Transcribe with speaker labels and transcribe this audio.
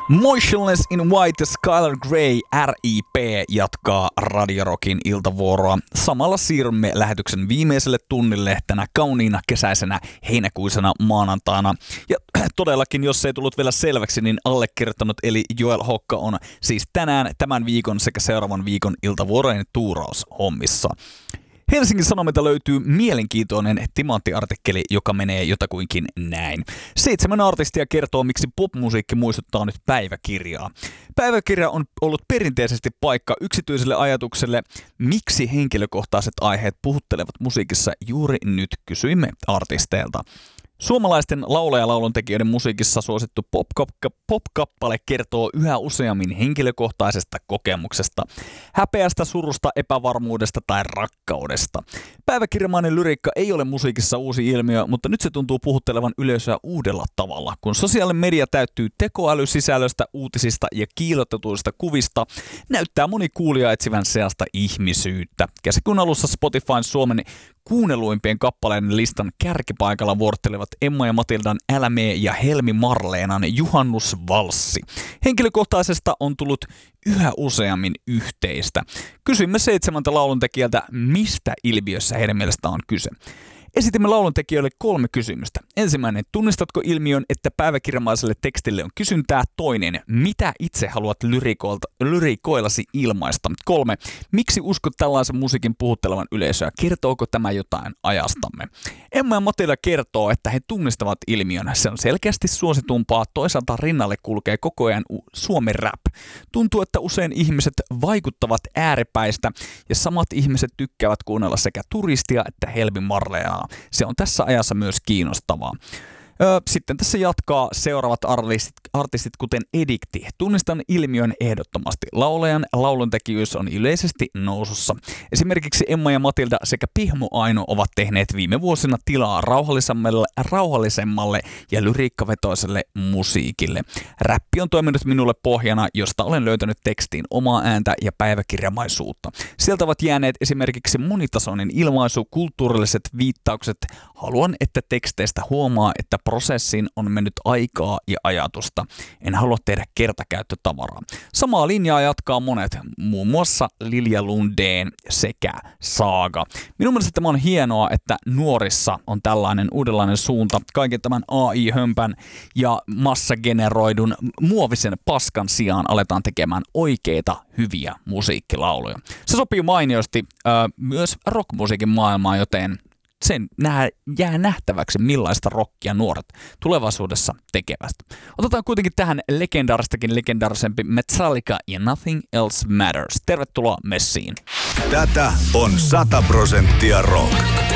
Speaker 1: Motionless in White, Skylar Grey, R.I.P. jatkaa Radio Rockin iltavuoroa. Samalla siirrymme lähetyksen viimeiselle tunnille tänä kauniina kesäisenä heinäkuisena maanantaina. Ja todellakin, jos ei tullut vielä selväksi, niin allekirjoittanut eli Joel Hokka on siis tänään, tämän viikon sekä seuraavan viikon iltavuorojen tuuraushommissa. Helsingin Sanomilta löytyy mielenkiintoinen timanttiartikkeli, joka menee jotakuinkin näin. 7 artistia kertoo, miksi popmusiikki muistuttaa nyt päiväkirjaa. Päiväkirja on ollut perinteisesti paikka yksityiselle ajatukselle, miksi henkilökohtaiset aiheet puhuttelevat musiikissa juuri nyt, kysyimme artisteilta. Suomalaisten lauluntekijöiden musiikissa suosittu pop-kappale kertoo yhä useammin henkilökohtaisesta kokemuksesta, häpeästä, surusta, epävarmuudesta tai rakkaudesta. Päiväkirjamainen lyriikka ei ole musiikissa uusi ilmiö, mutta nyt se tuntuu puhuttelevan yleisöä uudella tavalla. Kun sosiaalinen media täyttyy tekoälysisällöstä, uutisista ja kiillotetuista kuvista, näyttää moni kuulija etsivän seasta ihmisyyttä. Kesäkuun alussa Spotifyn Suomen kuunnelluimpien kappaleiden listan kärkipaikalla vuorottelevat Emma ja Matildan Älä mee ja Helmi Marleenan Juhannusvalssi. Henkilökohtaisesta on tullut yhä useammin yhteistä. Kysymme 7 lauluntekijältä, mistä ilmiössä heidän mielestään on kyse. Esitimme lauluntekijöille 3 kysymystä. Ensimmäinen, tunnistatko ilmiön, että päiväkirjamaiselle tekstille on kysyntää? Toinen, mitä itse haluat lyrikoillasi ilmaista? 3, miksi uskot tällaisen musiikin puhuttelevan yleisöä? Kertooko tämä jotain ajastamme? Emma ja Matilda kertoo, että he tunnistavat ilmiön. Se on selkeästi suositumpaa, toisaalta rinnalle kulkee koko ajan Suomen rap. Tuntuu, että usein ihmiset vaikuttavat ääripäistä ja samat ihmiset tykkäävät kuunnella sekä turistia että Helmi Marleenaa. Se on tässä ajassa myös kiinnostavaa. Sitten tässä jatkaa seuraavat artistit kuten Edikti. Tunnistan ilmiön ehdottomasti. Laulajan lauluntekijyys on yleisesti nousussa. Esimerkiksi Emma ja Matilda sekä Pihmo Aino ovat tehneet viime vuosina tilaa rauhallisemmalle ja lyriikkavetoiselle musiikille. Räppi on toiminut minulle pohjana, josta olen löytänyt tekstiin omaa ääntä ja päiväkirjamaisuutta. Sieltä ovat jääneet esimerkiksi monitasoinen ilmaisu, kulttuurilliset viittaukset. Haluan, että teksteistä huomaa, että prosessiin on mennyt aikaa ja ajatusta. En halua tehdä kertakäyttötavaraa. Samaa linjaa jatkaa monet, muun muassa Lilja Lundeen sekä Saaga. Minun mielestä tämä on hienoa, että nuorissa on tällainen uudenlainen suunta. Kaiken tämän AI-hömpän ja massageneroidun muovisen paskan sijaan aletaan tekemään oikeita, hyviä musiikkilauluja. Se sopii mainiosti myös rockmusiikin maailmaan, joten sen jää nähtäväksi, millaista rockia nuoret tulevaisuudessa tekevät. Otetaan kuitenkin tähän legendaarisempi Metallica ja Nothing Else Matters. Tervetuloa messiin.
Speaker 2: Tätä on 100% rock.